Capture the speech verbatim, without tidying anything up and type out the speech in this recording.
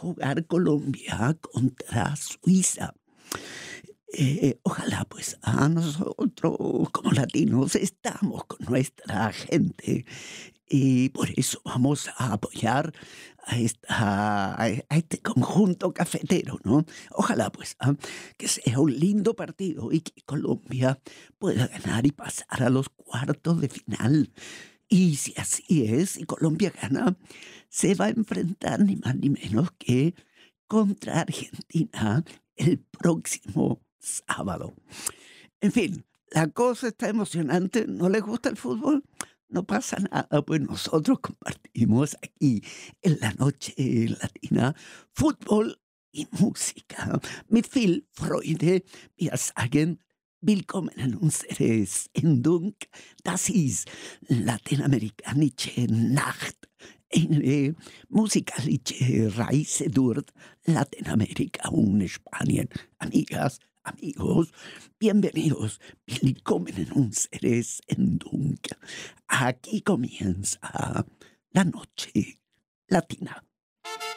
jugar Colombia contra Suiza. Eh, ojalá pues a nosotros como latinos estamos con nuestra gente y por eso vamos a apoyar a, esta, a a este conjunto cafetero, ¿no? Ojalá pues ah, que sea un lindo partido y que Colombia pueda ganar y pasar a los cuartos de final. Y si así es, si Colombia gana, se va a enfrentar ni más ni menos que contra Argentina el próximo sábado. En fin, la cosa está emocionante. ¿No les gusta el fútbol? No pasa nada, pues nosotros compartimos aquí en la noche latina fútbol y música. Mit viel Freude, wir sagen willkommen in unserer Sendung. Das ist lateinamerikanische Nacht. Eine musikalische Reise durch Latinoamérica und Spanien. Amigas, amigos, bienvenidos, willkommen en unsere Sendung. Aquí comienza la noche latina.